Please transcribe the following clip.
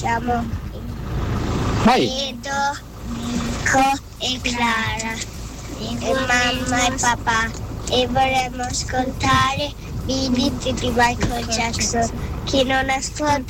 Siamo Edo, Co e Clara e mamma e papà e vorremmo ascoltare i beat di Michael Jackson. Chi non ascolta